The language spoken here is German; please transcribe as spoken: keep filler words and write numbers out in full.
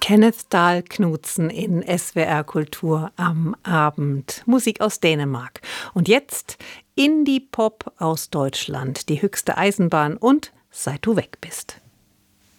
Kenneth Dahl Knudsen in S W R Kultur am Abend. Musik aus Dänemark. Und jetzt Indie-Pop aus Deutschland, die höchste Eisenbahn und Seit du weg bist.